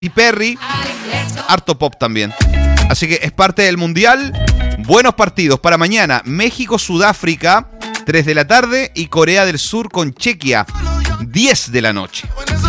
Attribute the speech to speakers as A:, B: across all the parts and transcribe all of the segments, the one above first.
A: Perry, harto pop también. Así que es parte del Mundial. Buenos partidos para mañana. México-Sudáfrica, 3 de la tarde. Y Corea del Sur con Chequia, 10 de la noche.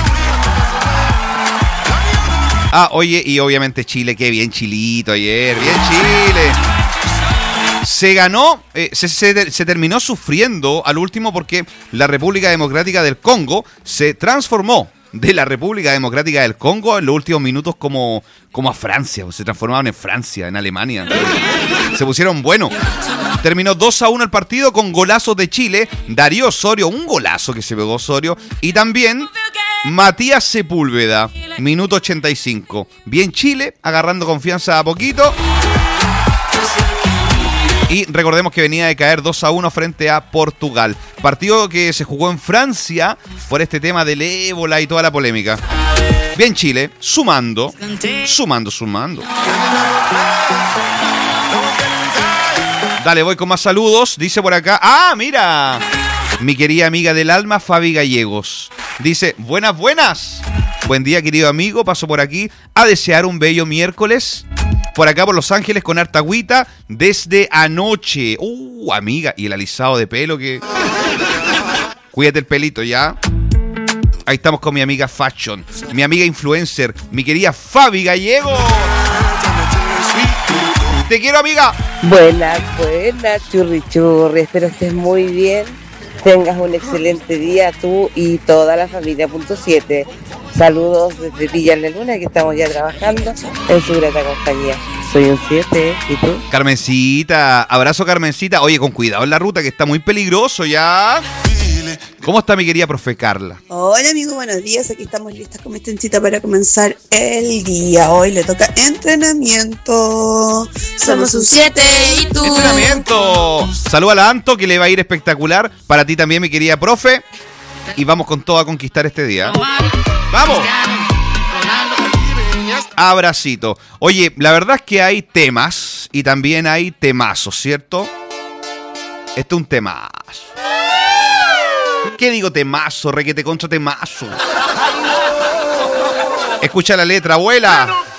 A: Oye, y obviamente Chile. Qué bien Chilito ayer. Bien Chile. Se ganó, se terminó sufriendo al último porque la República Democrática del Congo se transformó de la República Democrática del Congo en los últimos minutos como a Francia. Se transformaron en Francia, en Alemania. Se pusieron buenos. Terminó 2-1 el partido con golazos de Chile. Darío Osorio, un golazo que se pegó Osorio. Y también Matías Sepúlveda, minuto 85. Bien Chile, agarrando confianza a poquito. Y recordemos que venía de caer 2-1 frente a Portugal. Partido que se jugó en Francia por este tema del ébola y toda la polémica. Bien Chile, sumando. Dale, voy con más saludos. Dice por acá. Mira. Mi querida amiga del alma, Fabi Gallegos. Dice, buenas. Buen día, querido amigo. Paso por aquí a desear un bello miércoles. Por acá por Los Ángeles con harta agüita desde anoche. Amiga, y el alisado de pelo que... Cuídate el pelito, ¿ya? Ahí estamos con mi amiga Fashion, mi amiga influencer, mi querida Fabi Gallego. Te quiero, amiga.
B: Buenas, churri. Espero estés muy bien. Tengas un excelente día tú y toda la familia. .7. Saludos desde Villa La Luna, que estamos ya trabajando en su grata compañía. Soy un 7, ¿y tú?
A: Carmencita, abrazo Carmencita. Oye, con cuidado en la ruta, que está muy peligroso ya. ¿Cómo está mi querida profe Carla?
C: Hola amigo, buenos días. Aquí estamos listas con mi estencita para comenzar el día. Hoy le toca entrenamiento. Somos un 7 y tú.
A: ¡Entrenamiento! Saluda a la Anto, que le va a ir espectacular. Para ti también, mi querida profe. Y vamos con todo a conquistar este día. ¡Vamos! Abracito. Oye, la verdad es que hay temas y también hay temazos, ¿cierto? Este es un temazo. ¿Qué digo temazo? Requete contra temazo. Escucha la letra, abuela.